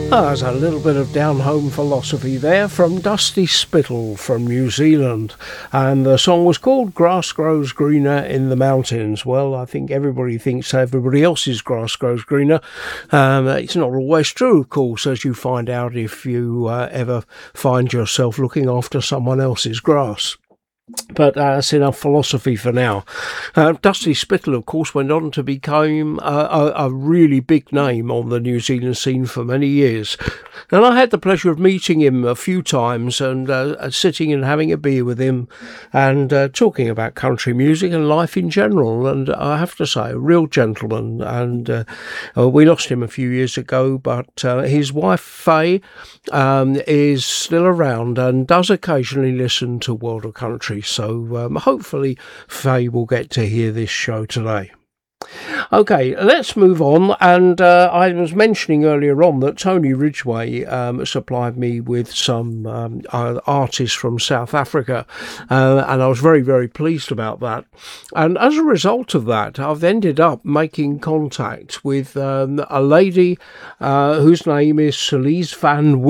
There's a little bit of down-home philosophy there from Dusty Spittle from New Zealand, and the song was called Grass Grows Greener in the Mountains. Well, I think everybody thinks everybody else's grass grows greener. It's not always true, of course, as you find out if you ever find yourself looking after someone else's grass. But that's enough philosophy for now. Dusty Spittle, of course, went on to become a really big name on the New Zealand scene for many years. And I had the pleasure of meeting him a few times and sitting and having a beer with him and talking about country music and life in general. And I have to say, a real gentleman. And we lost him a few years ago, but his wife, Faye, is still around and does occasionally listen to World of Country. So hopefully Faye will get to hear this show today. Okay, let's move on. And I was mentioning earlier on that Tony Ridgway supplied me with some artists from South Africa, and I was very, very pleased about that. And as a result of that, I've ended up making contact with a lady whose name is Celise van